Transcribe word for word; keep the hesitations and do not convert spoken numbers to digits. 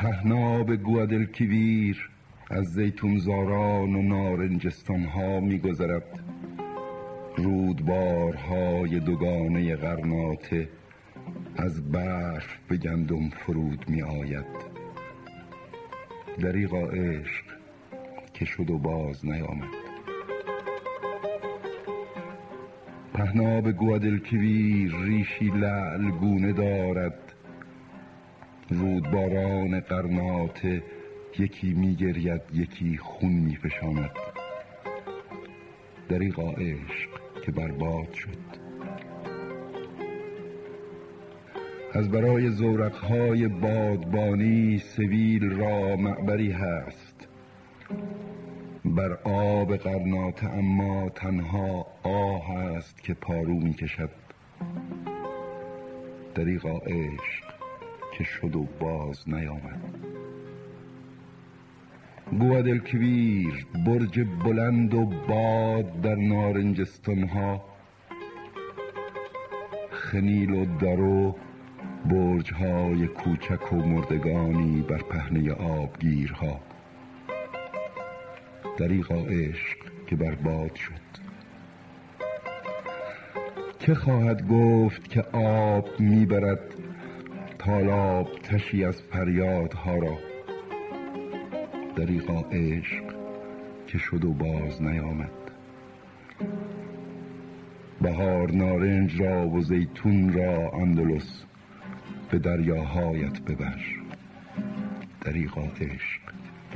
پهناب گوادلکویر از زیتونزاران و نارنجستان ها می گذرد. رودبارهای دوگانه غرناطه از برف به گندم فرود می آید. دریغا عشق که شد و باز نیامد. پهناب گوادلکویر ریشی لعل گونه دارد. رودباران غرناطه یکی می گرید یکی خون می فشاند. دریغا عشق که برباد شد. از برای زورقهای بادبانی سبیل را معبری هست. بر آب غرناطه اما تنها آه است که پارو می کشد. دریغا عشق که شد و باز نیامد. گوادلکویر برج بلند و باد در نارنجستان ها، خنیل و درو برج های کوچک و مردگانی بر پهنه آبگیرها. دریغا عشق که برباد شد. که خواهد گفت که آب میبرد تالاب تشی از فریادها را. دریغا عشق که شد و باز نیامد. بهار نارنج را و زیتون را اندلس به دریاهایت ببر. دریغا عشق